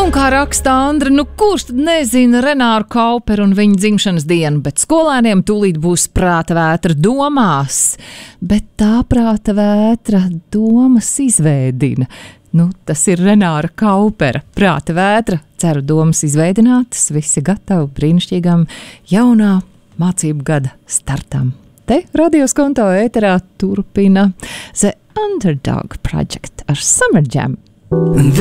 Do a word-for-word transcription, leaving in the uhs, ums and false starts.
Un kā raksta Andra, nu kurš tad nezina Renāru Kauperu un viņa dzimšanas dienu, bet skolēniem tūlīt būs prāta vētra domās. Bet tā prāta vētra domas izveidina. Nu, tas ir Renāra Kaupera prāta vētra. Ceru, domas izveidinātas, visi gatavi brīnišķīgam jaunā mācību gada startam. Te Radio Skonto ēterā turpina The Underdog Project ar Summer Jam.